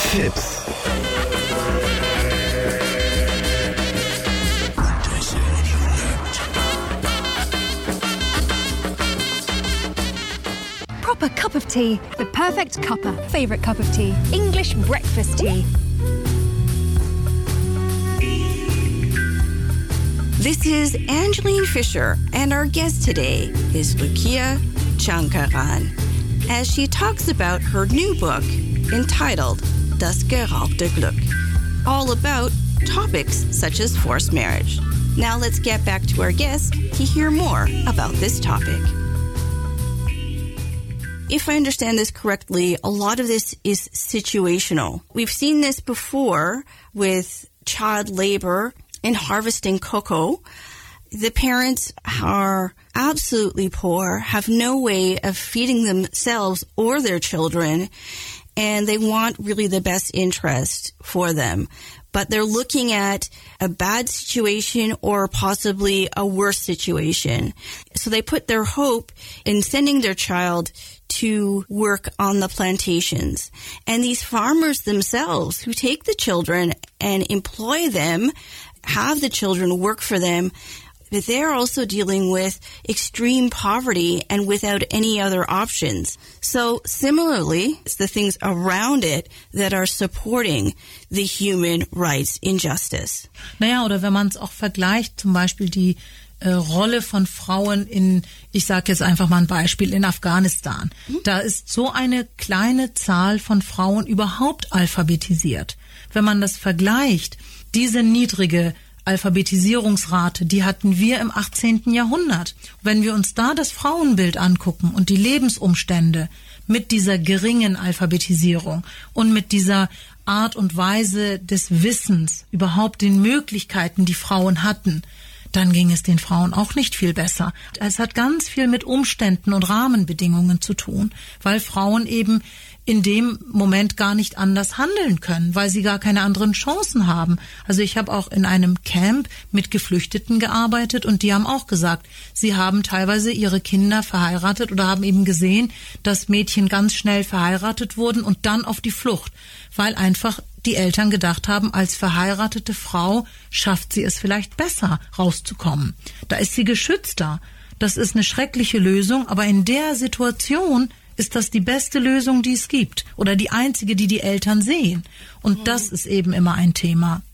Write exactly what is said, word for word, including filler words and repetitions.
Tipps. Proper cup of tea. The perfect cuppa. Favorite cup of tea. English breakfast tea. This is Angeline Fisher, and our guest today is Rukia Chankaran, as she talks about her new book entitled Das geraubte Glück, all about topics such as forced marriage. Now let's get back to our guest to hear more about this topic. If I understand this correctly, a lot of this is situational. We've seen this before with child labor in harvesting cocoa. The parents are absolutely poor, have no way of feeding themselves or their children, and they want really the best interest for them. But they're looking at a bad situation or possibly a worse situation. So they put their hope in sending their child to work on the plantations. And these farmers themselves who take the children and employ them, have the children work for them, but they're also dealing with extreme poverty and without any other options. So similarly, it's the things around it that are supporting the human rights injustice. Naja, oder wenn man es auch vergleicht, zum Beispiel die äh, Rolle von Frauen in, ich sage jetzt einfach mal ein Beispiel, in Afghanistan. Mhm. Da ist so eine kleine Zahl von Frauen überhaupt alphabetisiert. Wenn man das vergleicht, diese niedrige Alphabetisierungsrate, die hatten wir im achtzehnten Jahrhundert. Wenn wir uns da das Frauenbild angucken und die Lebensumstände mit dieser geringen Alphabetisierung und mit dieser Art und Weise des Wissens, überhaupt den Möglichkeiten, die Frauen hatten, dann ging es den Frauen auch nicht viel besser. Es hat ganz viel mit Umständen und Rahmenbedingungen zu tun, weil Frauen eben in dem Moment gar nicht anders handeln können, weil sie gar keine anderen Chancen haben. Also ich habe auch in einem Camp mit Geflüchteten gearbeitet und die haben auch gesagt, sie haben teilweise ihre Kinder verheiratet oder haben eben gesehen, dass Mädchen ganz schnell verheiratet wurden und dann auf die Flucht, weil einfach die Eltern gedacht haben, als verheiratete Frau schafft sie es vielleicht besser, rauszukommen. Da ist sie geschützter. Das ist eine schreckliche Lösung, aber in der Situation ist das die beste Lösung, die es gibt oder die einzige, die die Eltern sehen. Und das ist eben immer ein Thema.